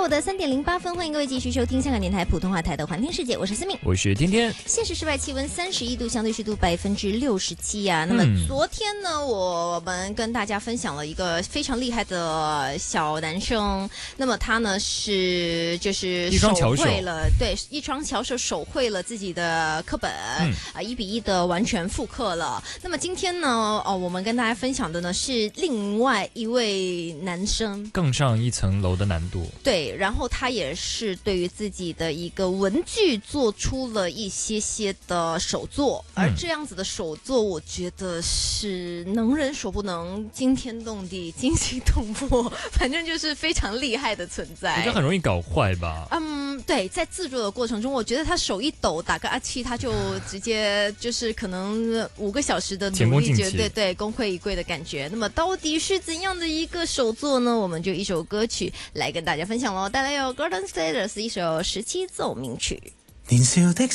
午的3:08，欢迎各位继续收听香港电台普通话台的环天世界，我是思敏， 我是天天。 现时室外气温31度，相对湿度67%啊。那么昨天呢，我们跟大家分享了一个非常厉害的小男生，那么他呢就是手绘了，对，一双巧手手绘了自己的课本，1:1的完全复刻了。那么今天呢，我们跟大家分享的呢是另外一位男生， 更上一层楼的难度。 对，然后他也是对于自己的一个文具做出了一些的手作，而这样子的手作，我觉得是能人所不能，惊天动地，惊心动魄，反正就是非常厉害的存在。 我觉得很容易搞坏吧？ 对，在制作的过程中，我觉得他手一抖，打个气，他就直接就是可能5个小时的努力，对，功亏一篑的感觉。那么到底是怎样的一个手作呢？我们就一首歌曲来跟大家分享咯，带来有 Golden Status 一首17奏鸣曲。 年少的